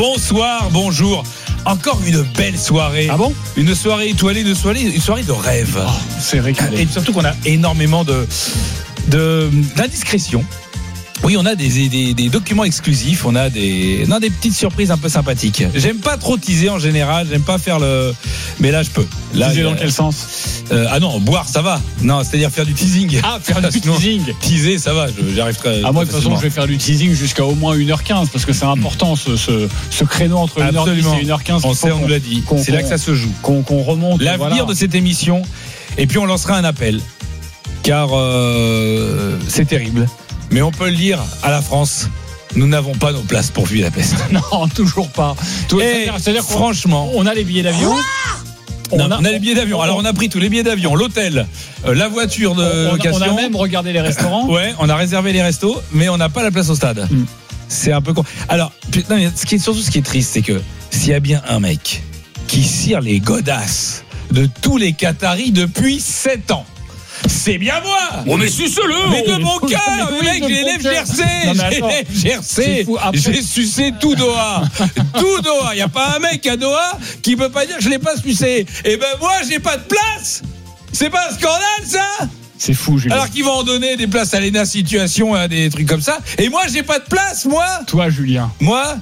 Bonsoir, bonjour. Encore une belle soirée. Ah bon ? Une soirée étoilée, une soirée de rêve. Oh, c'est régalé. Et surtout qu'on a énormément d'indiscrétions. Oui, on a des documents exclusifs, on a des petites surprises un peu sympathiques. J'aime pas trop teaser en général, j'aime pas faire le... Mais là, je peux. Là, teaser dans quel sens ? Ah non, boire, ça va. Non, c'est-à-dire faire du teasing. Ah, faire du teasing. Teaser, ça va, j'arrive très moi, de toute façon, je vais faire du teasing jusqu'à au moins 1h15, parce que c'est important, ce créneau entre 1h10 et 1h15. On sait, on nous l'a dit. C'est là que ça se joue. Qu'on remonte. L'avenir de cette émission. Et puis, on lancera un appel. Car c'est terrible. Mais on peut le dire à la France, nous n'avons pas nos places pour Budapest. Non, toujours pas. C'est-à-dire franchement, on a les billets d'avion. On a les billets d'avion. Alors on a pris tous les billets d'avion, l'hôtel, la voiture de location. On a même regardé les restaurants. Ouais, on a réservé les restos, mais on n'a pas la place au stade. C'est un peu con. Alors, putain, ce qui est triste, c'est que s'il y a bien un mec qui cire les godasses de tous les Qataris depuis 7 ans. C'est bien moi. Oh mais suce-le. Mais de mon cœur, mec, j'ai l'élève GRC. J'ai sucé tout Doha. Tout Doha. Il n'y a pas un mec à Doha qui peut pas dire que je l'ai pas sucé. Et ben moi, j'ai pas de place. C'est pas un scandale, ça? C'est fou, Julien. Alors qu'ils vont en donner des places à l'ENA Situation, des trucs comme ça. Et moi, j'ai pas de place, moi. Toi, Julien. Moi,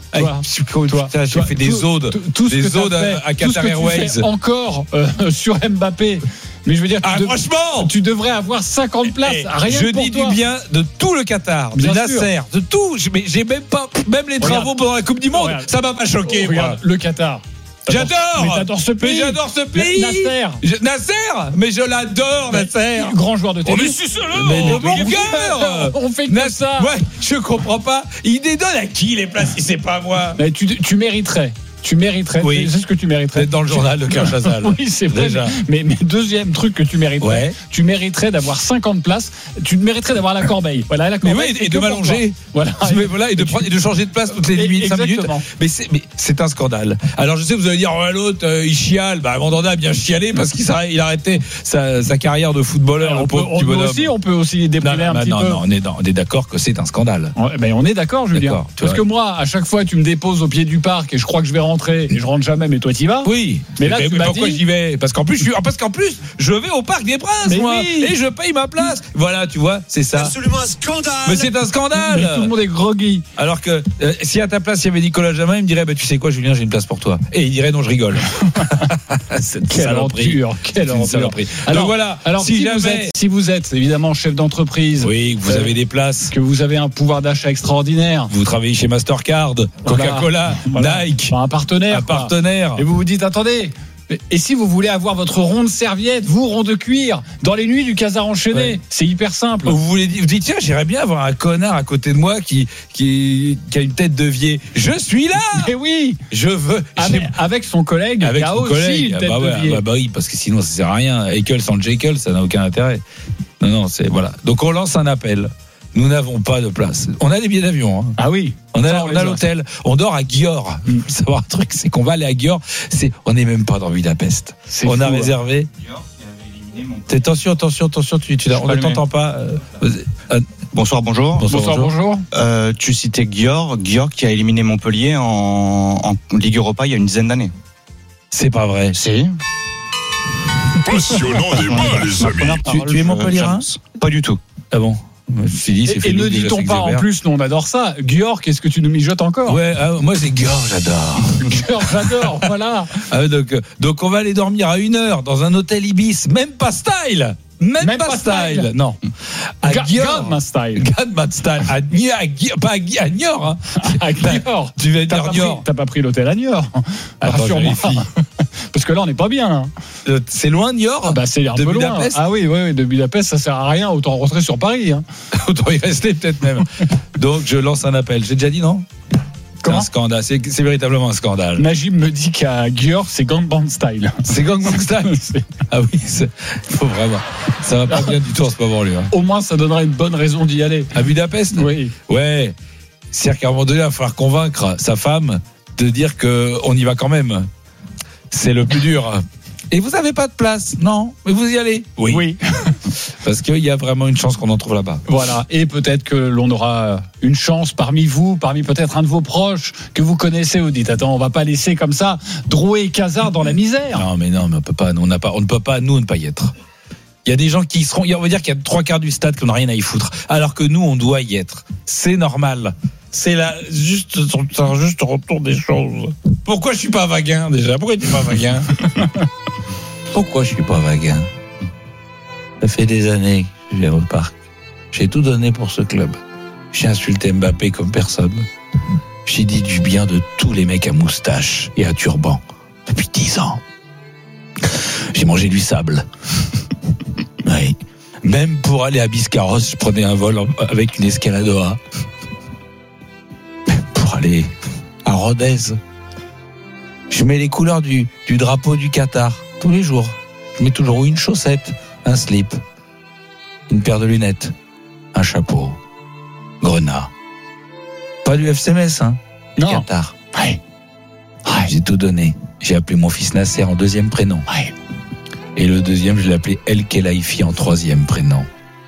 j'ai fait des odes. Des odes à Qatar Airways. Encore sur Mbappé. Mais je veux dire, franchement, tu devrais avoir 50 places. Rien je pour dis toi. Du bien de tout le Qatar, de Nasser, de tout. Mais j'ai même les travaux pendant la Coupe du Monde. Regarde. Ça m'a pas choqué. Regarde, le Qatar. J'adore. Mais t'adores ce pays. Mais j'adore ce pays. Nasser. Mais je l'adore, Nasser. Grand joueur de tennis. Oh mais suce-le. Mais mon cœur. On fait que ça. Ouais, je comprends pas. Il les donne à qui les places si c'est pas moi? Mais tu mériterais. Tu mériterais, oui. C'est ce que tu mériterais. D'être dans le journal de Claire Chazal. Oui, c'est vrai. Mais deuxième truc que tu mériterais, tu mériterais d'avoir 50 places. Tu mériterais d'avoir la corbeille. Voilà, la corbeille. Mais oui, et de m'allonger. Voilà, et de changer de place toutes les 5 minutes. Mais c'est un scandale. Alors je sais, vous allez dire, l'autre, il chiale. Mandanda a bien chialé parce qu'il a arrêté sa carrière de footballeur. On peut aussi déprimer un petit peu. Non, on est d'accord que c'est un scandale. On est d'accord, Julien. Parce que moi, à chaque fois, tu me déposes au pied du parc et je crois que je vais rentrer et je rentre jamais, mais toi t'y vas. Oui. Mais là, pourquoi j'y vais? Parce qu'en plus je vais au Parc des Princes, moi, et je paye ma place. Voilà, tu vois, c'est ça. Absolument un scandale. Mais c'est un scandale. Mais tout le monde est groggy. Alors que si à ta place il y avait Nicolas Jamin, il me dirait tu sais quoi, Julien, j'ai une place pour toi. Et il dirait non, je rigole. Quelle ordure. Alors voilà. Alors si vous êtes évidemment chef d'entreprise, oui, que vous avez des places, que vous avez un pouvoir d'achat extraordinaire, vous travaillez chez Mastercard, Coca-Cola, Nike, un partenaire. Et vous vous dites, attendez, et si vous voulez avoir votre rond de serviette, rond de cuir, dans les nuits du Casar enchaîné, c'est hyper simple. Vous dites, tiens, j'irais bien avoir un connard à côté de moi qui a une tête de vieil. Je suis là. Mais oui, je veux. Avec son collègue, avec son collègue, une tête de vieil. Oui, parce que sinon ça sert à rien. Ekel sans Jekyll, ça n'a aucun intérêt. Non, c'est voilà. Donc on lance un appel. Nous n'avons pas de place. On a des billets d'avion. Hein. Ah oui. On a l'hôtel. On dort à Győr. Faut savoir un truc, c'est qu'on va aller à Győr. On n'est même pas dans Budapest. On a réservé. Attention. On ne t'entend pas. Bonsoir. Tu citais Győr qui a éliminé Montpellier en Ligue Europa il y a une dizaine d'années. C'est pas vrai. Si. Passionnant débat, les amis. Tu es Montpellierin? Pas du tout. Ah bon? Et ne dit-on pas en plus, nous on adore ça. Győr, qu'est-ce que tu nous mijotes encore? Ouais, moi c'est Győr, j'adore. Győr, j'adore, voilà. Donc on va aller dormir à 1h dans un hôtel Ibis, même pas style. Même pas style. Non. Gadman style. Pas à Niort. Hein. À Győr. Tu vas dire Niort. T'as pas pris l'hôtel à Niort. Rassure-moi. Parce que là, on n'est pas bien. Hein. C'est loin, Niort? C'est un peu loin. Ah oui, de Budapest, ça sert à rien. Autant rentrer sur Paris. Hein. Autant y rester, peut-être même. Donc, je lance un appel. J'ai déjà dit non? C'est un scandale, c'est véritablement un scandale. Najib me dit qu'à Győr, c'est gangbang style. C'est gangbang style. Ah oui, faut vraiment. Ça va pas bien du tout en ce moment, lui. Hein. Au moins, ça donnerait une bonne raison d'y aller. À Budapest? Oui. Ouais. C'est-à-dire qu'à un moment donné, il va falloir convaincre sa femme de dire qu'on y va quand même. C'est le plus dur. Et vous n'avez pas de place? Non, mais vous y allez? Oui. Parce qu'il y a vraiment une chance qu'on en trouve là-bas. Voilà, et peut-être que l'on aura une chance parmi vous, parmi peut-être un de vos proches que vous connaissez. Vous dites, attends, on va pas laisser comme ça Drouet et Cazard dans la misère. Non, mais on peut pas. On ne peut pas nous ne pas y être. Il y a des gens qui seront. On va dire qu'il y a 3/4 du stade qui n'ont rien à y foutre, alors que nous, on doit y être. C'est normal. C'est juste retour des choses. Pourquoi je suis pas Vaguin déjà? Pourquoi tu es pas Vaguin? Pourquoi je suis pas Vaguin? Ça fait des années que je vais au parc. J'ai tout donné pour ce club. J'ai insulté Mbappé comme personne. J'ai dit du bien de tous les mecs à moustache et à turban depuis 10 ans. J'ai mangé du sable. Oui. Même pour aller à Biscarrosse, je prenais un vol avec une escaladoa. Pour aller à Rodez, je mets les couleurs du drapeau du Qatar tous les jours. Je mets toujours une chaussette, un slip, une paire de lunettes, un chapeau, grenat. Pas du FC Metz, du Qatar. Ouais. J'ai tout donné. J'ai appelé mon fils Nasser en 2e prénom. Ouais. Et le 2e, je l'ai appelé El Khelaifi en 3e prénom.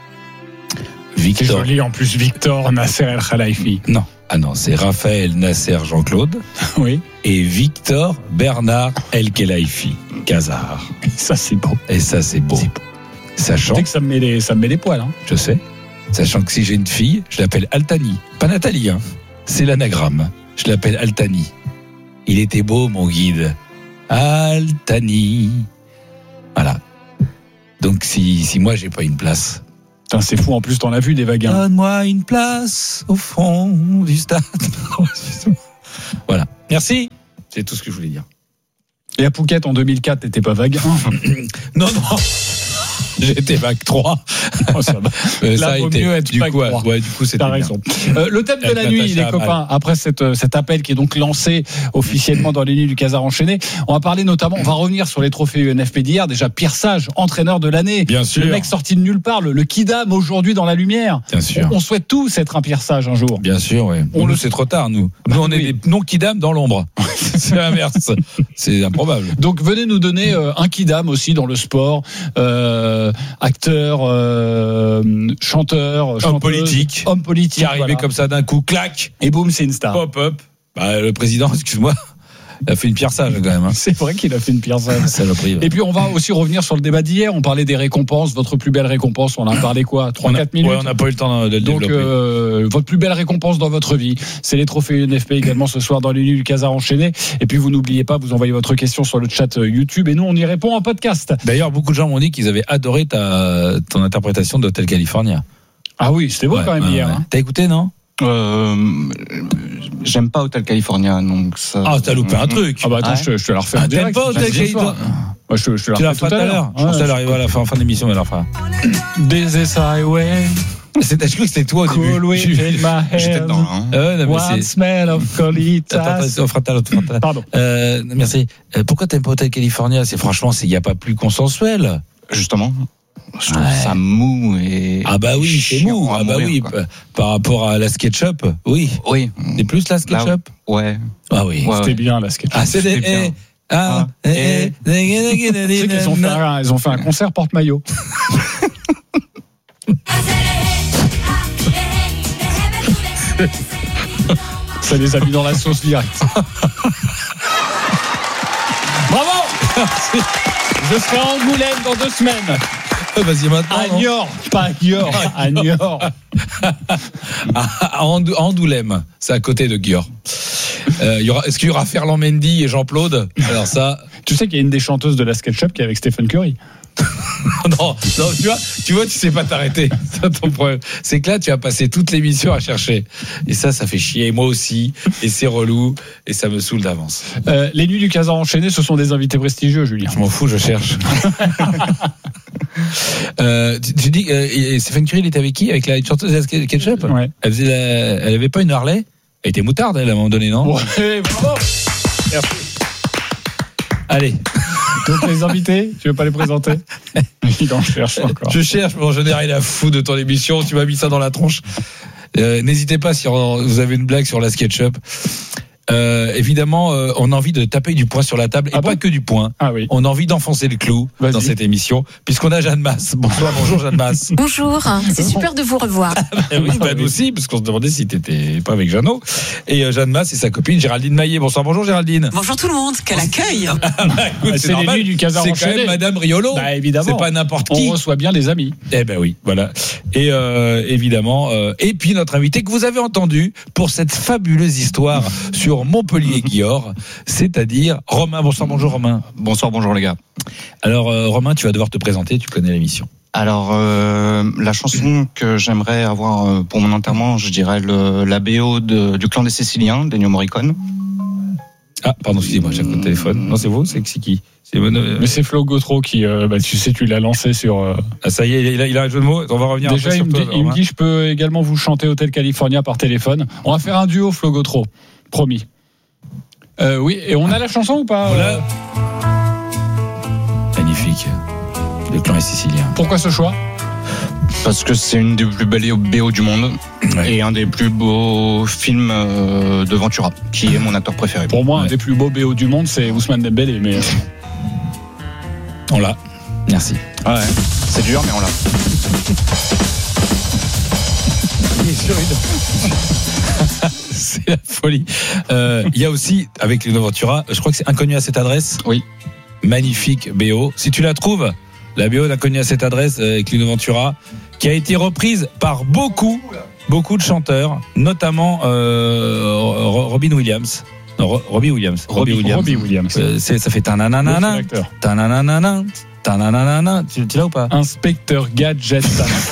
Victor. C'est joli en plus, Victor Nasser El Khelaifi. Non. Ah non, c'est Raphaël Nasser Jean-Claude. Oui. Et Victor Bernard El Khelaifi Cazard. Ça, c'est beau. Et ça, c'est beau. Sachant que ça me met les poils. Je sais. Sachant que si j'ai une fille, je l'appelle Altani. Pas Nathalie, c'est l'anagramme. Je l'appelle Altani. Il était beau, mon guide. Altani. Voilà. Donc, si moi, j'ai pas une place. Putain, c'est fou, en plus, t'en as vu des Vaguins. Donne-moi une place au fond du stade. Voilà. Merci. C'est tout ce que je voulais dire. Et à Phuket, en 2004, t'étais pas Vaguin? Non. J'étais bac 3. Oh, ça va. Là, ça vaut mieux être bac 3. Ouais, du coup, c'était T'as raison. Le thème de la nuit, les copains, après cet appel qui est donc lancé officiellement dans les nuits du Casar enchaîné, on va parler notamment, on va revenir sur les trophées UNFP d'hier. Déjà, Pierre Sage, entraîneur de l'année. Bien sûr. Le mec sorti de nulle part, le Kidam aujourd'hui dans la lumière. Bien sûr. On souhaite tous être un Pierre Sage un jour. Bien sûr, oui. Nous, c'est trop tard, nous. Nous, on est des non-Kidam dans l'ombre. C'est l'inverse. C'est improbable. Donc, venez nous donner un Kidam aussi dans le sport. Acteur, chanteur, homme politique, qui arrivait voilà. Comme ça d'un coup, clac, et boum, c'est une star. Pop-up. Le président, excuse-moi, il a fait une Pierre Sage quand même. C'est vrai qu'il a fait une Pierre Sage. Saloperie. Et puis on va aussi revenir sur le débat d'hier. On parlait des récompenses. Votre plus belle récompense, on en a parlé quoi, 3-4 minutes. Ouais, on n'a pas eu le temps de le développer. Donc votre plus belle récompense dans votre vie, c'est les trophées UNFP également ce soir dans les nuits du Casar enchaîné. Et puis vous n'oubliez pas, vous envoyez votre question sur le chat YouTube et nous on y répond en podcast. D'ailleurs, beaucoup de gens m'ont dit qu'ils avaient adoré ton interprétation d'Hotel California. Ah oui, c'était beau quand même hier. T'as écouté, non? J'aime pas Hotel California, donc ça. Ah, t'as loupé un truc. Ah bah attends, je te la refais en direct. T'aimes pas Hotel California? Moi, je te la refais tout à l'heure. Je pense qu'elle arrive à la fin de l'émission, elle la fera. This highway. J'ai cru que c'était toi au début. Cool wind in my J'étais hand. dedans. One smell of colitas. On fera tout à l'autre. Pardon. Merci. Pourquoi t'aimes pas Hotel California? Franchement, il n'y a pas plus consensuel. Justement. Je trouve ça mou et. Ah bah oui, c'est mou. Ah bah oui. Par rapport à la SketchUp, oui. Oui. C'est plus la SketchUp. Ouais. Ah oui. C'était bien la SketchUp. Ah, c'est des. Tu sais qu'ils ont fait un concert porte-maillot. Ça les a mis dans la sauce directe. Bravo. Je serai à Angoulême dans 2 semaines. Vas-y maintenant. À Niort, pas à Niort, à Niort. À Angoulême, c'est à côté de Gior. Est-ce qu'il y aura Ferland Mendy et Jean-Claude? Alors ça. Tu sais qu'il y a une des chanteuses de la SketchUp qui est avec Stephen Curry. non, tu vois, tu sais pas t'arrêter. C'est ton problème. C'est que là, tu as passé toute l'émission à chercher. Et ça fait chier. Et moi aussi. Et c'est relou. Et ça me saoule d'avance. Les nuits du Casar enchaîné, ce sont des invités prestigieux, Julien. Je m'en fous, je cherche. Tu dis, Stephen Curry, il était avec qui? Avec la chanteuse de la SketchUp? Ouais. Elle avait pas une Harley? Elle était moutarde, elle, à un moment donné, non? Ouais, bravo. Merci. Allez. Donc les invités, tu veux pas les présenter? Il en cherche encore. Je cherche, mais je n'ai rien à foutre de ton émission. Tu m'as mis ça dans la tronche. N'hésitez pas si vous avez une blague sur la SketchUp. Évidemment, on a envie de taper du poing sur la table, et pas que du poing. Ah oui. On a envie d'enfoncer le clou dans cette émission, puisqu'on a Jeanne Masse. Bonjour Jeanne Masse. Bonjour, c'est super de vous revoir. Oui, nous aussi, parce qu'on se demandait si t'étais pas avec Jeannot. Et Jeanne Masse et sa copine Géraldine Maillet. Bonjour Géraldine. Bonjour tout le monde, quel accueil. Écoute, c'est les nuits du Casar enchaîné. C'est quand même Madame Riolo. Bah évidemment. C'est pas n'importe qui. On reçoit bien des amis. Eh ben oui, voilà. Et évidemment, et puis notre invité que vous avez entendu pour cette fabuleuse histoire sur Montpellier-Guiore, c'est-à-dire Romain. Bonjour Romain. Bonjour les gars. Alors Romain, tu vas devoir te présenter, tu connais l'émission. Alors la chanson que j'aimerais avoir pour mon enterrement, je dirais la BO du Clan des Siciliens d'Ennio Morricone. Ah pardon, excusez-moi, j'ai un coup de téléphone. Non, c'est vous, c'est qui? Mais c'est Flo Gautreau qui, tu sais, tu l'as lancé sur. Ah ça y est, il a un jeu de mots. On va revenir. Déjà, après sur toi. Il me dit, je peux également vous chanter Hotel California par téléphone. On va faire un duo Flo Gautreau, promis. Oui, et on a la chanson ou pas? Voilà. Magnifique. Le Clan des Siciliens. Pourquoi ce choix? Parce que c'est une des plus belles BO du monde, ouais. Et un des plus beaux films de Ventura, qui est mon acteur préféré. Pour moi, un des plus beaux BO du monde, c'est Ousmane Dembélé, mais on l'a. Merci. Ouais, c'est dur, mais on l'a. C'est la folie. Il y a aussi, avec Lino Ventura, je crois que c'est Inconnu à cette adresse. Oui. Magnifique BO. Si tu la trouves, la BO d'Inconnu à cette adresse avec Lino Ventura, qui a été reprise par beaucoup de chanteurs, notamment Robbie Williams. Robbie Williams. Ça fait tananana, tananana, tananana. Tu l'as ou pas? Inspecteur Gadget.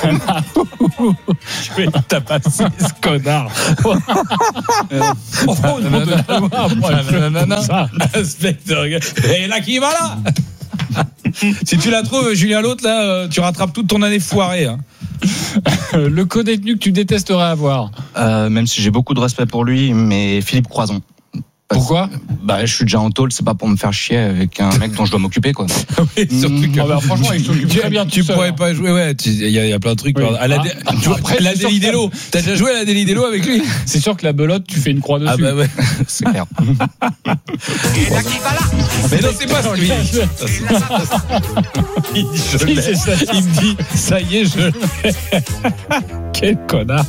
Je vais taper ce connard. Inspecteur Gadget. Et là qui va là. Si tu la trouves, Julien L'autre, là, tu rattrapes toute ton année foirée. Hein. Le co-détenu que tu détesterais avoir. Même si j'ai beaucoup de respect pour lui, mais Philippe Croison. Pourquoi? Je suis déjà en tôle, c'est pas pour me faire chier avec un mec dont je dois m'occuper, quoi. Oui, surtout que... franchement, il s'occupe très bien. Tu pourrais pas jouer, ouais. Il y a plein de trucs. Oui. La Delidello. T'as déjà joué à la Delidello avec lui? C'est sûr que la belote, tu fais une croix dessus. Ah bah ouais, c'est clair. Et là qui va là. Mais non, c'est pas ce qu'il dit. Il dit je l'ai. Il me dit ça y est, je l'ai. Quel connard.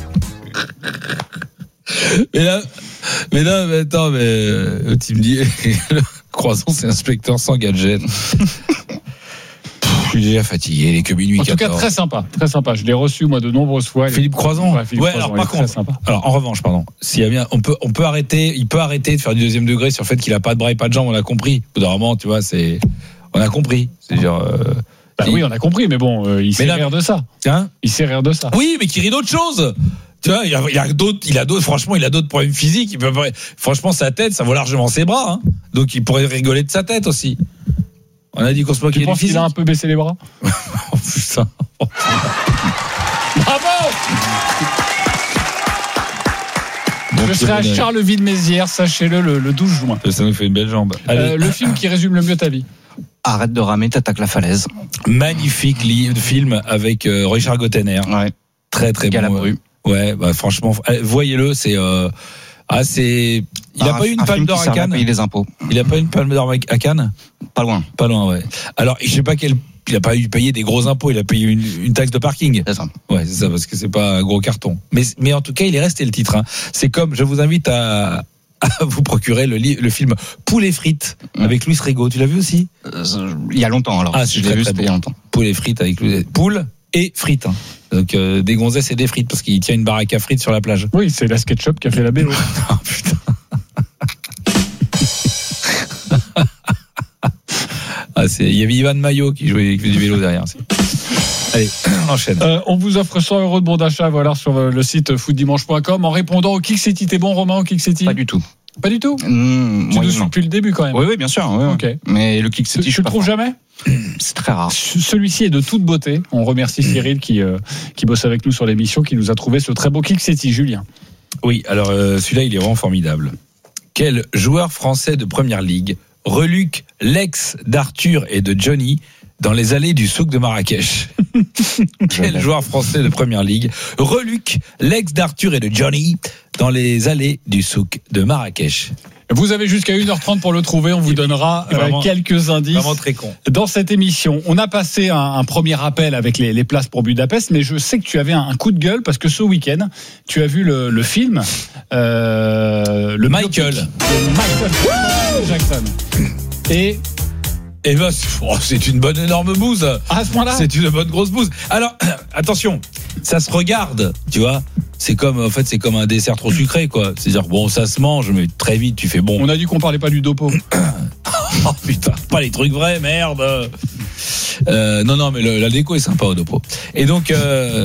Mais attends, tu me dis, Croison, c'est inspecteur sans gadget. Je suis déjà fatigué, il est que minuit 14. En tout cas, très sympa. Je l'ai reçu, moi, de nombreuses fois. Philippe Croison. Ouais, Croison, alors par contre, alors en revanche, s'il y a bien, on peut arrêter, il peut arrêter de faire du deuxième degré sur le fait qu'il a pas de bras et pas de jambes, on a compris. Au bout d'un moment, tu vois, on a compris. C'est genre, oui, on a compris, mais bon, il sait rire de ça. Hein? Il sait rire de ça. Oui, mais qui rit d'autre chose. Tu vois, il a d'autres, franchement, il a d'autres problèmes physiques. Franchement, sa tête, ça vaut largement ses bras, hein. Donc, il pourrait rigoler de sa tête aussi. On a dit qu'on se moquait du physique. Tu penses qu'il a un peu baissé les bras? Oh putain. Bravo! Je serai à Charleville-Mézières, sachez-le, le 12 juin. Ça nous fait une belle jambe. Le film qui résume le mieux ta vie. Arrête de ramer, t'attaques la falaise. Magnifique film avec Richard Gottener. Ouais. Très très bon. Ouais, franchement, voyez-le, c'est. Il a pas eu une palme d'or à Cannes. Il les impôts. Il a pas eu une palme d'or à Cannes. Pas loin, ouais. Alors, je sais pas il a pas eu payé des gros impôts. Il a payé une taxe de parking. C'est ça. Ouais, c'est ça, parce que c'est pas un gros carton. Mais en tout cas, il est resté le titre. Hein. C'est comme, je vous invite à vous procurer le film Poulet frites avec Louis Rego. Tu l'as vu aussi? Il y a longtemps alors. Ah, c'est je l'ai vu, c'était il y a longtemps. Poulet frites avec Poule et frites. Hein. Donc des gonzesses et des frites parce qu'il tient une baraque à frites sur la plage. Oui, c'est la SketchUp qui a fait la BO. Oh putain. Il y avait Ivan Maillot qui jouait du vélo derrière. Allez, on enchaîne. On vous offre 100 € de bon d'achat sur le site footdimanche.com en répondant au Kick City. T'es bon, Romain, au Kick City? Pas du tout. Pas du tout? Tu nous suis depuis le début quand même. Oui, bien sûr. Oui. Okay. Mais le Kick City, tu le trouves jamais? C'est très rare. Celui-ci est de toute beauté. On remercie Cyril qui bosse avec nous sur l'émission, qui nous a trouvé ce très beau Kick City. Julien. Oui, alors celui-là, il est vraiment formidable. Quel joueur français de première ligue reluque l'ex d'Arthur et de Johnny dans les allées du souk de Marrakech? Quel joueur français de première ligue reluque l'ex d'Arthur et de Johnny dans les allées du souk de Marrakech? Vous avez jusqu'à 1h30 pour le trouver. On vous donnera quelques indices. Vraiment très con. Dans cette émission, on a passé un premier appel avec les places pour Budapest, mais je sais que tu avais un coup de gueule parce que ce week-end, tu as vu le film, le Michael Jackson. Et ben, c'est une bonne énorme bouse. À ce point-là, c'est une bonne grosse bouse. Alors, attention, ça se regarde, tu vois. C'est comme un dessert trop sucré, quoi. C'est-à-dire, bon, ça se mange, mais très vite, tu fais bon. On a dit qu'on parlait pas du dopo. Oh putain, pas les trucs vrais, merde. Non, mais la déco est sympa au dopo. Et donc,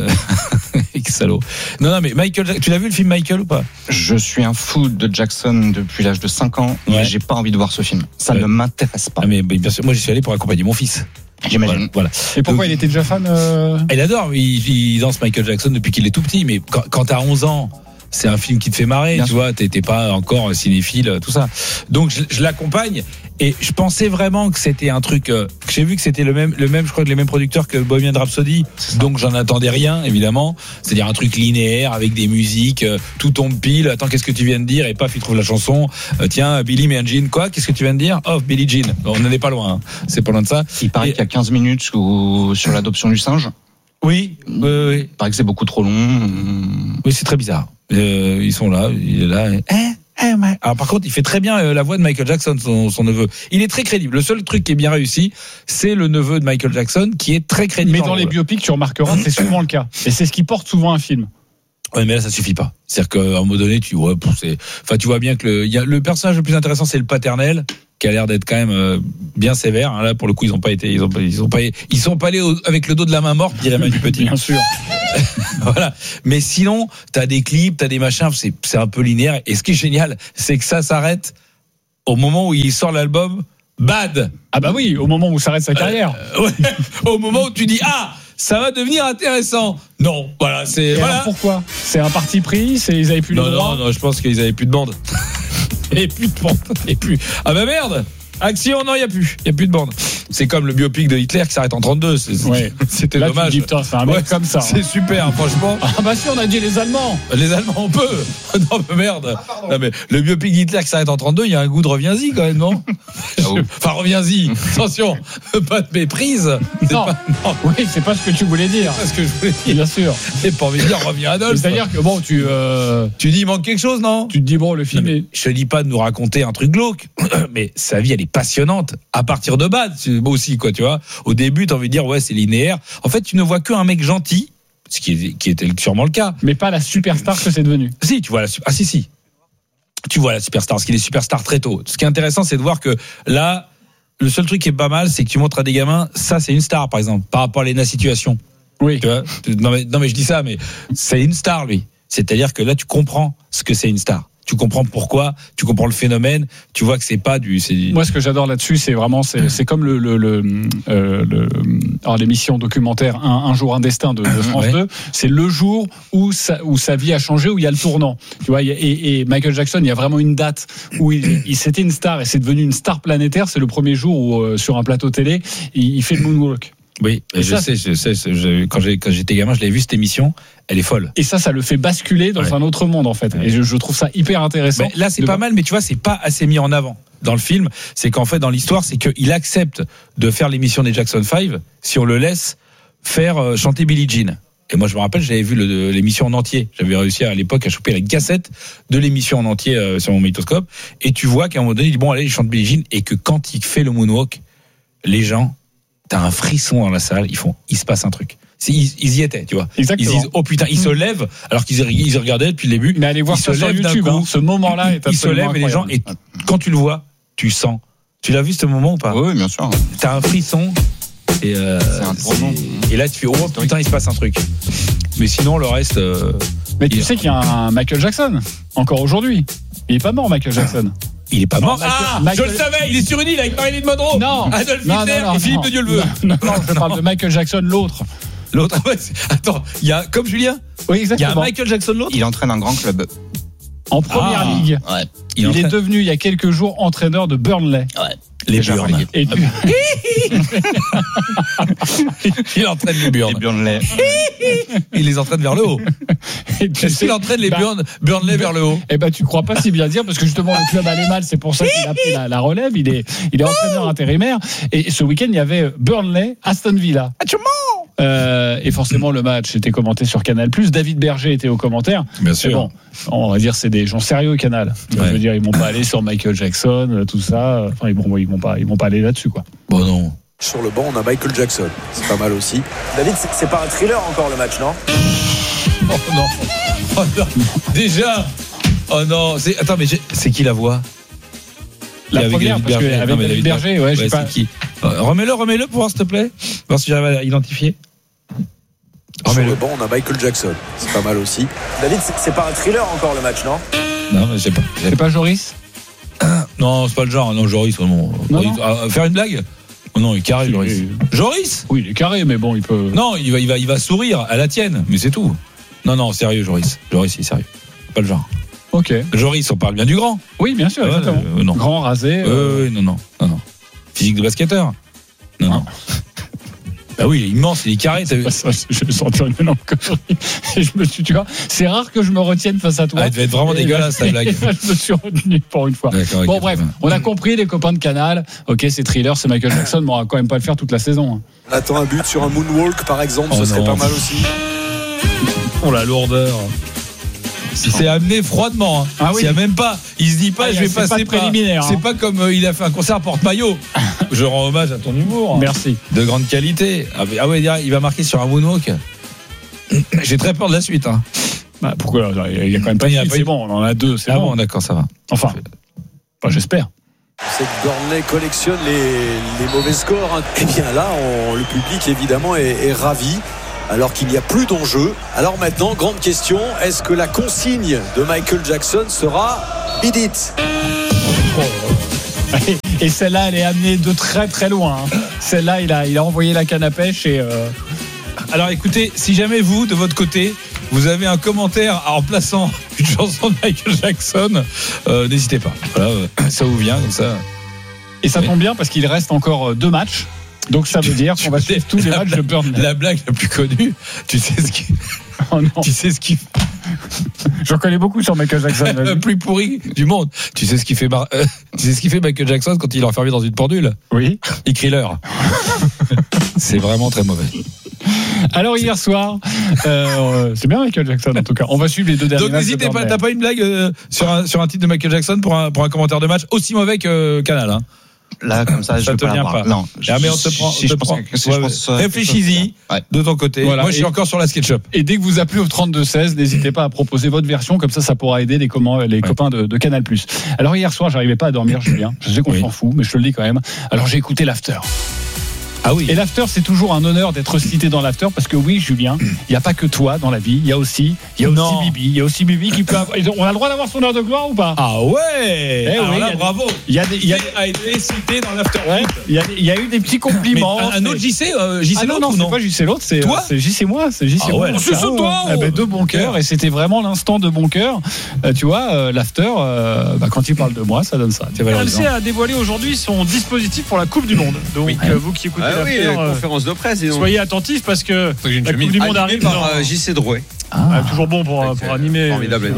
salaud. Non, mais Michael, tu l'as vu le film Michael ou pas? Je suis un fou de Jackson depuis l'âge de 5 ans, mais j'ai pas envie de voir ce film. Ça ne m'intéresse pas. Ah, mais bien sûr, moi j'y suis allé pour accompagner mon fils. J'imagine. Voilà. Et pourquoi il était déjà fan Il adore, il danse Michael Jackson depuis qu'il est tout petit, mais quand t'as 11 ans, c'est un film qui te fait marrer, bien tu vois, t'es pas encore cinéphile, tout ça. Donc je l'accompagne et je pensais vraiment que c'était un truc que j'ai vu que c'était le même, je crois que les mêmes producteurs que Bohemian Rhapsody, donc j'en attendais rien évidemment, c'est-à-dire un truc linéaire avec des musiques, tout tombe pile, attends qu'est-ce que tu viens de dire et paf il trouve la chanson, tiens Billy met un jean, quoi, qu'est-ce que tu viens de dire? Oh Billy Jean. On n'en est pas loin, hein. C'est pas loin de ça. Il paraît qu'il y a 15 minutes sur l'adoption du singe. Oui. Il paraît que c'est beaucoup trop long. Oui, c'est très bizarre. Ils sont là, il est là. Alors par contre, il fait très bien la voix de Michael Jackson, son neveu. Il est très crédible. Le seul truc qui est bien réussi, c'est le neveu de Michael Jackson qui est très crédible. Mais dans les biopics, tu remarqueras, c'est souvent le cas. Et c'est ce qui porte souvent un film. Ouais, mais là, ça suffit pas. C'est-à-dire qu'à un moment donné, tu vois bien que le personnage le plus intéressant, c'est le paternel, qui a l'air d'être quand même bien sévère. Hein. Là, pour le coup, ils sont pas allés avec le dos de la main morte, dirait Manu Petit. Bien sûr. Voilà. Mais sinon, t'as des clips, t'as des machins, c'est un peu linéaire. Et ce qui est génial, c'est que ça s'arrête au moment où il sort l'album Bad. Ah bah oui, au moment où s'arrête sa carrière. Ouais. Au moment où tu dis ça va devenir intéressant. Non, voilà, c'est. Voilà. Alors pourquoi? C'est un parti pris, ils avaient plus le droit. Non, je pense qu'ils avaient plus de bande. Et plus de bande. Et plus. Ah bah merde. Action, non, il y a plus de bande. C'est comme le biopic de Hitler qui s'arrête en 32. C'était là, dommage. Tu dis, putain, c'est un mec comme ça. C'est super, franchement. Ah bah si, on a dit les Allemands. Les Allemands, on peut. Non mais merde. Non mais le biopic d'Hitler qui s'arrête en 32, il y a un goût de reviens-y quand même, non? Enfin, reviens-y. Attention, pas de méprise. Non. Oui, c'est pas ce que tu voulais dire. C'est pas ce que je voulais dire. Bien sûr. J'ai pas envie de dire reviens Adolphe. C'est-à-dire que bon, tu dis il manque quelque chose, non? Tu te dis bon, le film est. Je te dis pas de nous raconter un truc glauque, mais sa vie elle est passionnante à partir de Bad, c'est beau aussi, quoi, tu vois. Au début, t'as envie de dire ouais, c'est linéaire. En fait, tu ne vois qu'un mec gentil, ce qui était sûrement le cas, mais pas la superstar que c'est devenu. Si, tu vois si. Tu vois la superstar, parce qu'il est superstar très tôt. Ce qui est intéressant, c'est de voir que là, le seul truc qui est pas mal, c'est que tu montres à des gamins, ça c'est une star, par exemple, par rapport à Lena Situation. Oui. Tu vois. Non mais je dis ça, mais c'est une star, lui. C'est-à-dire que là, tu comprends ce que c'est une star. Tu comprends pourquoi, tu comprends le phénomène, tu vois que c'est pas du. Moi, ce que j'adore là-dessus, c'est vraiment, c'est comme l'émission documentaire Un jour un destin de France 2. C'est le jour où sa vie a changé, où il y a le tournant. Tu vois, et Michael Jackson, il y a vraiment une date où il c'était une star et c'est devenu une star planétaire. C'est le premier jour où sur un plateau télé, il fait le moonwalk. Oui, je sais. Quand j'étais gamin, je l'avais vu cette émission. Elle est folle. Et ça le fait basculer dans un autre monde en fait. Et je trouve ça hyper intéressant. Mais là, c'est pas mal, mais tu vois, c'est pas assez mis en avant dans le film. C'est qu'en fait, dans l'histoire, c'est qu'il accepte de faire l'émission des Jackson 5 si on le laisse faire chanter Billie Jean. Et moi, je me rappelle, j'avais vu l'émission en entier. J'avais réussi à l'époque à choper la cassette de l'émission en entier sur mon magnétoscope. Et tu vois qu'à un moment donné, il dit bon, allez, il chante Billie Jean, et que quand il fait le moonwalk, les gens, t'as un frisson dans la salle, il se passe un truc. Ils y étaient, tu vois. Exactement. Ils disent, oh putain, ils se lèvent, alors qu'ils regardaient depuis le début. Mais allez voir ça sur YouTube, ce moment-là est absolument ils se lèvent et les gens, et quand tu le vois, tu sens. Tu l'as vu ce moment ou pas? Oui, bien sûr. T'as un frisson, et c'est un tournant. Et là, tu fais, oh putain, il se passe un truc. Mais sinon, le reste. Mais tu sais qu'il y a un Michael Jackson, encore aujourd'hui. Il est pas mort, Michael Jackson. Il est pas mort. Je le savais, il est sur une île avec Marilyn Monroe. Non. Adolf Hitler et Philippe de Dieu le veut. Non, je parle de Michael Jackson, l'autre. Attends, il y a, comme Julien? Oui, exactement. Il y a Michael Jackson, l'autre? Il entraîne un grand club. En première ligue. Ouais. Il est devenu, il y a quelques jours, entraîneur de Burnley. Ouais. Les burnes. Et puis... Il entraîne les burnes. Les Burnley. Il les entraîne vers le haut. Est-ce qu'il entraîne les Burnley vers le haut? Eh ben, tu crois pas si bien dire, parce que justement, le club allait mal, c'est pour ça qu'il a pris la relève. Il est entraîneur intérimaire. Et ce week-end, il y avait Burnley, Aston Villa. Et forcément, le match était commenté sur Canal+. David Berger était au commentaire. Bien sûr. Bon, on va dire, c'est des gens sérieux au Canal. Ouais. Je veux dire, ils vont pas aller sur Michael Jackson, tout ça. Enfin, ils vont pas aller là-dessus, quoi. Bon, non. Sur le banc, on a Michael Jackson. C'est pas mal aussi. David, c'est pas un thriller encore le match, non? Oh non. Oh non. Déjà. Oh non. Attends, mais c'est qui la voix? La première, parce qu'avec David Berger, ouais, je sais pas. C'est qui? Remets-le pour voir, s'il te plaît. Voir si j'arrive à identifier. Sur le banc, on a Michael Jackson. C'est pas mal aussi. David, c'est pas un thriller encore le match, non? Non, mais je sais pas. C'est pas Joris? Non, c'est pas le genre. Non, Joris, non. Faire une blague? Oh non, il est carré, Joris. Joris? Oui, il est carré, mais bon, il peut. Non, il va sourire à la tienne, mais c'est tout. Non, sérieux, Joris. Joris, il est sérieux. Pas le genre. Ok. Joris, on parle bien du grand. Oui, bien sûr, exactement. Non. Grand, rasé. Non. Physique de basketteur. Non. Bah oui, il est immense, il est carré. Je me sentais une mélancolie. Et je me suis, tu vois, c'est rare que je me retienne face à toi. Elle devait être vraiment dégueulasse, ta blague. Je me suis retenu pour une fois. D'accord, bon, okay, bref, on a compris, les copains de Canal. Ok, c'est thriller, c'est Michael Jackson, mais on va quand même pas le faire toute la saison. On attend un but sur un moonwalk, par exemple, ce serait pas mal aussi. Oh la lourdeur. Il s'est amené froidement. Ah oui. Il se dit pas, je vais passer préliminaire. C'est pas comme il a fait un concert à porte-maillot. Je rends hommage à ton humour. Merci. De grande qualité. Ah ouais, il va marquer sur un moonwalk. J'ai très peur de la suite. Bah, pourquoi? Il y a quand même pas une. C'est bon, on en a deux. C'est bon, d'accord, ça va. Enfin, j'espère. C'est que Burnley collectionne les mauvais scores. Et bien là, le public évidemment est ravi. Alors qu'il n'y a plus d'enjeu. Alors maintenant, grande question, est-ce que la consigne de Michael Jackson sera beat it? Et celle-là, elle est amenée de très très loin. Celle-là, il a envoyé la canne à pêche et. Alors écoutez, si jamais vous, de votre côté, vous avez un commentaire en plaçant une chanson de Michael Jackson, n'hésitez pas. Voilà, ça vous vient comme ça. Et ça tombe bien parce qu'il reste encore 2 matchs. Donc ça veut dire qu'on va suivre tous les matchs de Burnley. La blague la plus connue, tu sais ce qui. Oh non. Tu sais ce qui. J'en connais beaucoup sur Michael Jackson. Le plus pourri du monde. Tu sais ce qui fait Michael Jackson quand il est enfermé dans une pendule? Oui. Il crie l'heure. C'est vraiment très mauvais. Alors hier soir, c'est bien Michael Jackson en tout cas. On va suivre les 2 derniers. Donc n'hésitez pas, t'as pas une blague sur un titre de Michael Jackson pour un commentaire de match aussi mauvais que Canal, hein? Là, comme ça, je te vient pas. Non. Mais on te prend. Réfléchis-y de ton côté. Voilà. Moi, je suis encore sur la SketchUp. Et dès que vous appelez au 32-16, n'hésitez pas à proposer votre version, comme ça pourra aider les copains de Canal+. Alors hier soir, j'arrivais pas à dormir, Julien. Je sais qu'on s'en fout, mais je te le dis quand même. Alors j'ai écouté l'after. Ah oui. Et l'after, c'est toujours un honneur d'être cité dans l'after parce que oui, Julien, il n'y a pas que toi dans la vie. Il y a aussi Bibi. Il y a aussi Bibi qui peut avoir. On a le droit d'avoir son heure de gloire ou pas? Ah ouais. Alors là, bravo. Il a été cité dans l'after. Ouais, il y a eu des petits compliments. Un autre JC l'autre non, c'est pas JC l'autre, c'est toi. C'est JC moi, c'est JC moi. C'est toi. De bon cœur et c'était vraiment l'instant de bon cœur. Tu vois, l'after, quand il parle de moi, ça donne ça. RMC a dévoilé aujourd'hui son dispositif pour la Coupe du Monde. Donc vous qui écoutez conférence de presse. Soyez attentifs parce que la Coupe du Monde arrive par JC Drouet. Toujours bon pour animer. Formidable.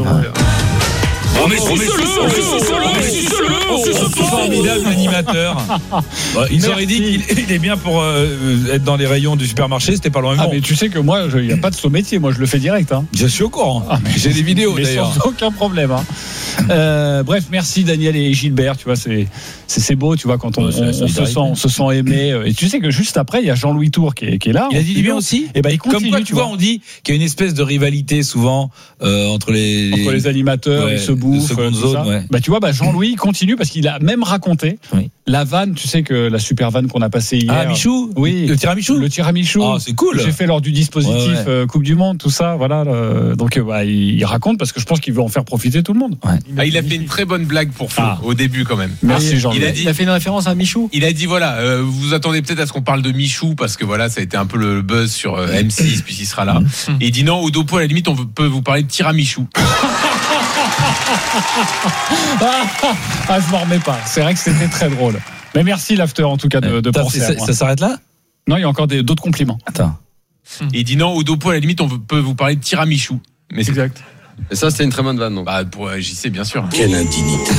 Formidable animateur. Ils auraient dit qu'il est bien pour être dans les rayons du supermarché, c'était pas loin. Mais tu sais que moi, il n'y a pas de saut-métier, moi je le fais direct. Je suis au courant. J'ai des vidéos d'ailleurs. Sans aucun problème. Bref, merci Daniel et Gilbert. Tu vois, c'est beau, tu vois, quand on se sent aimé. Et tu sais que juste après, il y a Jean-Louis Tour qui est là. Il a dit du bien aussi. Et il continue. Comme quoi, tu vois, on dit qu'il y a une espèce de rivalité souvent entre les animateurs, les bouffes, zone, tu vois, Jean-Louis continue parce qu'il a même raconté la vanne, tu sais que la super vanne qu'on a passée hier. Ah, Michou. Oui. Le tiramichou. Ah, c'est cool. J'ai fait lors du dispositif Coupe du Monde, tout ça, voilà. Donc il raconte parce que je pense qu'il veut en faire profiter tout le monde. Il a fait une très bonne blague pour Flo au début quand même. Merci Jean. Il a fait une référence à Michou. Il a dit vous vous attendez peut-être à ce qu'on parle de Michou parce que voilà, ça a été un peu le buzz sur M6 puisqu'il sera là. Et il dit non, au Dopo à la limite on peut vous parler de tiramichou. Je m'en remets pas. C'est vrai que c'était très drôle. Mais merci l'after en tout cas de penser à moi. Ça s'arrête là? Non, il y a encore d'autres compliments. Attends. Et il dit non, au Dopo, à la limite, on peut vous parler de tiramichou. Mais c'est Exact. Et ça, c'était une très bonne vanne. Donc. Bah, pour JC, bien sûr. Quelle indignité.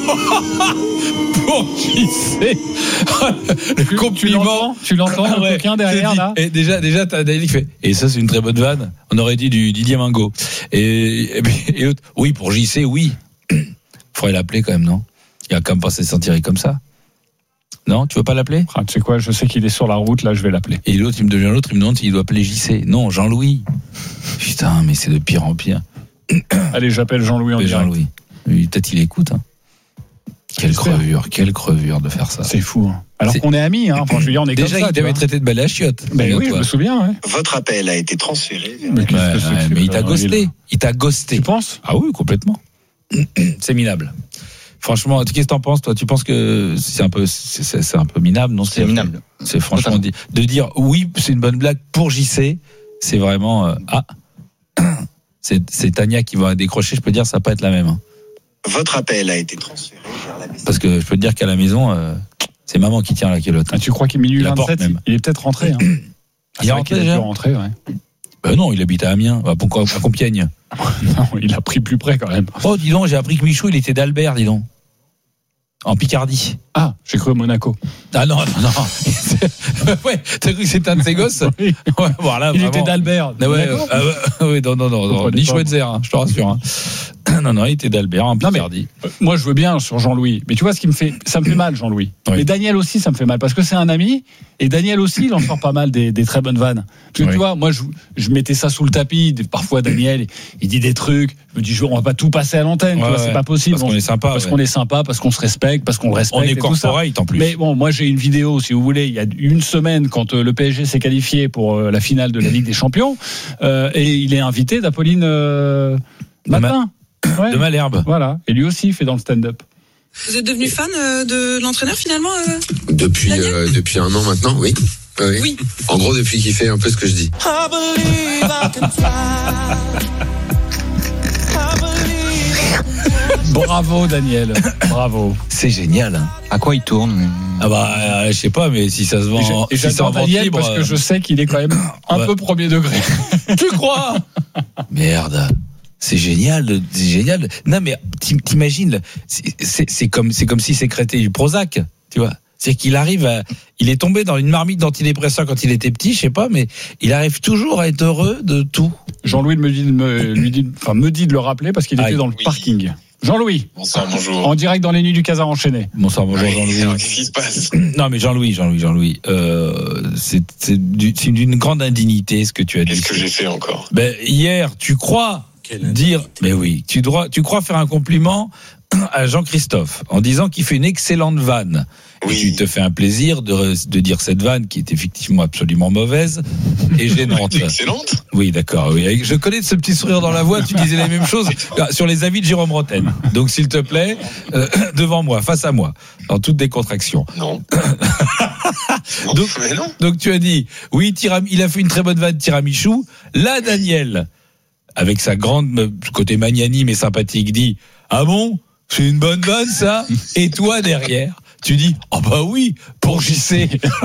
Pour JC. Le compliment. Tu l'entends, le coquin derrière là. Et déjà, t'as Daniel qui fait. Et ça, c'est une très bonne vanne. On aurait dit du Didier Mingo. Et l'autre, oui, pour JC, oui. Faudrait l'appeler quand même, non? Il va quand même pas se sentir comme ça. Non, tu veux pas l'appeler? Ah, tu sais quoi, je sais qu'il est sur la route, là, je vais l'appeler. Et l'autre, il me demande s'il doit appeler JC. Non, Jean-Louis. Putain, mais c'est de pire en pire. Allez, j'appelle Jean-Louis en direct. Jean-Louis. Peut-être il écoute. Hein. Quelle crevure de faire ça. C'est fou. Hein. Alors qu'on est amis, hein. Enfin, je veux dire, on est déjà, comme ça. Il t'avait traité de balai à chiottes. Ben oui, je me souviens. Ouais. Votre appel a été transféré. Mais il t'a ghosté. Il t'a ghosté. Tu penses? Ah oui, complètement. C'est minable. Franchement, qu'est-ce que t'en penses, toi? Tu penses que c'est un peu minable, non? C'est minable. C'est franchement de dire oui, c'est une bonne blague pour JC. C'est vraiment c'est Tania qui va décrocher. Je peux dire, ça va pas être la même. Hein. Votre appel a été transféré vers la maison. Parce que je peux te dire qu'à la maison, c'est maman qui tient la culotte. Ah, tu crois qu'il est minuit 27? Il est peut-être rentré. Hein. Il est rentré déjà. Rentré, ouais. Ben non, il habite à Amiens. Pourquoi à Compiègne? Non, il a pris plus près quand même. Oh, dis donc, j'ai appris que Michou, il était d'Albert, dis donc. En Picardie. Ah, j'ai cru Monaco. Ah non. Ouais, t'as cru que c'était un de ses gosses? Oui. Ouais, voilà, il était d'Albert. Oui, non, ni Schweitzer, hein, je te rassure. Hein. Non, il était d'Albert en Picardie. Moi, je veux bien sur Jean-Louis. Mais tu vois, ça me fait mal, Jean-Louis. Oui. Et Daniel aussi, ça me fait mal. Parce que c'est un ami. Et Daniel aussi, il en sort pas mal des très bonnes vannes. Parce que tu vois, moi, je mettais ça sous le tapis. Parfois, Daniel, il dit des trucs. Je me dis, on va pas tout passer à l'antenne. Tu vois, c'est pas possible. Parce qu'on est sympa. Parce qu'on est sympa, parce qu'on se respecte, parce qu'on le respecte. On est corporate en plus. Mais bon, moi, j'ai une vidéo, si vous voulez, il y a une semaine, quand le PSG s'est qualifié pour la finale de la Ligue des Champions. Et il est invité d'Apolline Matin. De Malherbe. Voilà. Et lui aussi, il fait dans le stand-up. Vous êtes devenu fan de l'entraîneur finalement Depuis un an maintenant, oui. Oui. En gros, depuis qu'il fait un peu ce que je dis. Bravo Daniel, bravo. C'est génial. Hein. À quoi il tourne? Ah bah, je sais pas, mais si ça se vend, et j'adore Daniel libre, parce que je sais qu'il est quand même un peu premier degré. Tu crois? Merde. C'est génial. Non mais t'imagines, c'est comme s'il sécrétait du Prozac, tu vois. C'est qu'il il est tombé dans une marmite d'antidépresseurs quand il était petit, je sais pas, mais il arrive toujours à être heureux de tout. Jean-Louis me dit de le rappeler parce qu'il était dans le parking. Jean-Louis. Bonsoir, bonjour. En direct dans les nuits du Casar enchaîné. Bonsoir, bonjour Jean-Louis. Qu'est-ce qui se passe? Non mais Jean-Louis. C'est d'une grande indignité ce que tu as dit. Qu'est-ce que j'ai fait encore? Hier, tu crois dire, mais oui, tu crois faire un compliment à Jean-Christophe en disant qu'il fait une excellente vanne. Oui. Et tu te fais un plaisir de dire cette vanne qui est effectivement absolument mauvaise et gênante. Excellente. Oui, d'accord. Oui. Je connais de ce petit sourire dans la voix, tu disais la même chose sur les avis de Jérôme Rotten. Donc s'il te plaît, devant moi, face à moi, dans toute décontraction. Non. Donc tu as dit, oui, il a fait une très bonne vanne tiramichou. Là, Daniel, avec sa grande côté magnanime et sympathique, dit, ah bon, c'est une bonne vanne ça? Et toi derrière, tu dis, oh bah oui, pour JC.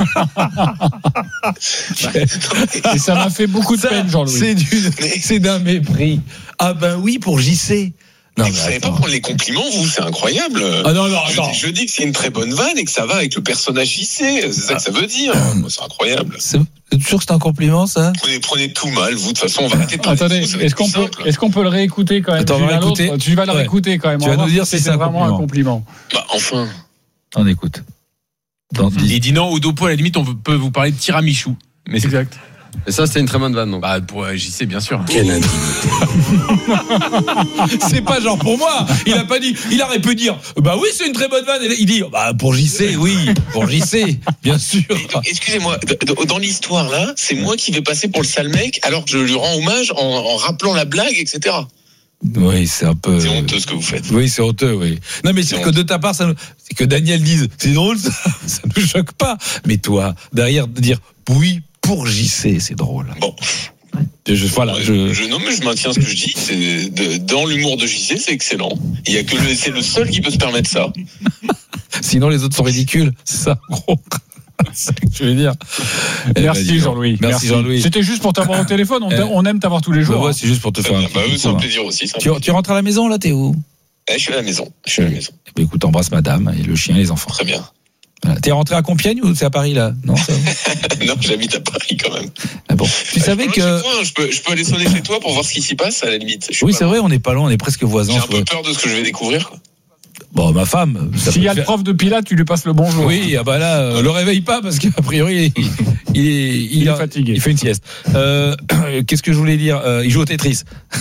Et ça m'a fait beaucoup de peine, Jean-Louis. C'est d'un mépris. Ah bah oui, pour JC. Non, mais vous savez pas prendre les compliments, vous, c'est incroyable. Ah non, je dis que c'est une très bonne vanne et que ça va avec le personnage JC. C'est ça que ça veut dire. C'est incroyable. C'est sûr que c'est un compliment, ça? Prenez tout mal, vous. De toute façon, on va arrêter de parler. Attendez, est-ce qu'on peut le réécouter quand même? Attends, tu vas le réécouter quand même. Tu vas nous dire si c'est vraiment un compliment. Bah, enfin. On écoute. Il dit non, au Dopo, à la limite, on peut vous parler de tiramichou. Mais c'est exact. Et ça, c'était une très bonne vanne. Donc. Bah, pour JC, bien sûr. Quelle indignité. C'est pas genre pour moi. Il a pas dit. Il aurait pu dire. Bah oui, c'est une très bonne vanne. Il dit. Bah pour JC, oui. Pour JC, bien sûr. Donc, excusez-moi. Dans l'histoire là, c'est moi qui vais passer pour le sale mec, alors que je lui rends hommage en rappelant la blague, etc. Oui, c'est un peu. C'est honteux ce que vous faites. Oui, c'est honteux, oui. Non, mais c'est que de ta part, c'est que Daniel dise, c'est drôle, ça ne me choque pas. Mais toi, derrière, de dire, oui, pour JC, c'est drôle. Bon. Non, mais je maintiens ce que je dis. Dans l'humour de JC, c'est excellent. C'est le seul qui peut se permettre ça. Sinon, les autres sont ridicules. C'est ça, en gros. C'est ce que je veux dire. Merci Jean-Louis. Merci Jean-Louis. C'était juste pour t'avoir au téléphone. On aime t'avoir tous les jours. Ouais, c'est juste pour te faire. C'est un plaisir aussi. Tu rentres à la maison là, t'es où? Je suis à la maison. Écoute, embrasse madame et le chien et les enfants. Très bien. Voilà. T'es rentré à Compiègne ou c'est à Paris là? Non, non, j'habite à Paris quand même. Ah bon. Tu savais que je peux aller sonner chez toi pour voir ce qui s'y passe à la limite. Oui, c'est vrai, on n'est pas loin, on est presque voisins. J'ai un peu peur de ce que je vais découvrir. Bon, ma femme. S'il y a le prof de Pilates, tu lui passes le bonjour. Oui, ah bah là, le réveille pas parce qu'a priori, il est fatigué. Il fait une sieste. Qu'est-ce que je voulais dire? Il joue au Tetris.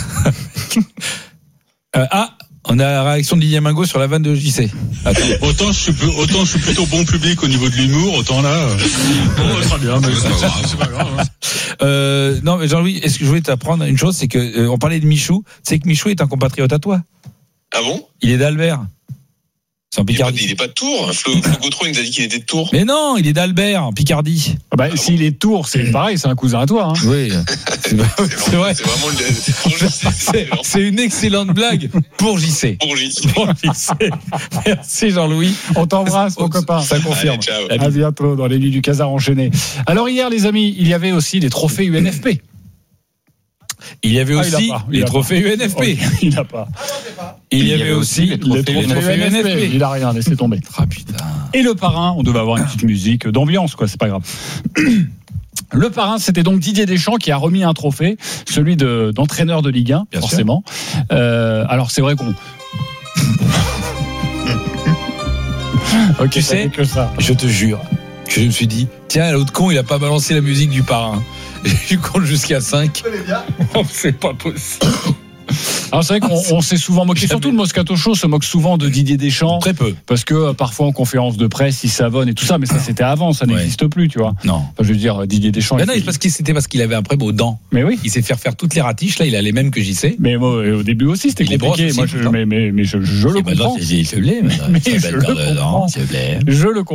On a la réaction de Didier Mingo sur la vanne de JC. Autant je suis plutôt bon public au niveau de l'humour, autant là. Très bien, mais c'est pas grave. Non, mais Jean-Louis, est-ce que je voulais t'apprendre une chose, c'est que on parlait de Michou. Tu sais que Michou est un compatriote à toi. Ah bon? Il est d'Albert. C'est en Picardie. Il est pas de Tours. Flo Gautreau, il nous a dit qu'il était de Tours. Mais non, il est d'Albert, en Picardie. S'il est de Tours, c'est pareil, c'est un cousin à toi. Hein. Oui. C'est vrai. C'est vraiment c'est une excellente blague pour JC. Pour JC. Merci Jean-Louis. On t'embrasse, mon copain. Ça confirme. Allez, à bientôt dans les nuits du Casar enchaîné. Alors hier, les amis, il y avait aussi les trophées UNFP. Il y avait aussi les trophées UNFP. Il n'a pas. Il y avait aussi les trophées UNFP. Il a rien, laissez tomber. Ah putain. Et le parrain, on devait avoir une petite musique d'ambiance, quoi, c'est pas grave. Le parrain, c'était donc Didier Deschamps qui a remis un trophée, celui d'entraîneur de Ligue 1, bien forcément. Alors c'est vrai qu'on... Tu sais, je te jure que je me suis dit, tiens, l'autre con, il a pas balancé la musique du parrain. Je compte jusqu'à 5. C'est pas possible. Alors c'est vrai qu'on s'est souvent moqué, surtout le Moscato Show se moque souvent de Didier Deschamps. Très peu. Parce que parfois en conférence de presse, il savonne et tout ça, mais ça c'était avant, ça n'existe plus, tu vois. Non. Enfin, je veux dire, Didier Deschamps. Non, c'était parce qu'il avait un très beau dent. Mais oui. Il s'est fait faire toutes les ratiches, là, il a les mêmes que JC. Mais moi, au début aussi, c'était compliqué. Moi, je le comprends. Il te plaît, Mais je le comprends.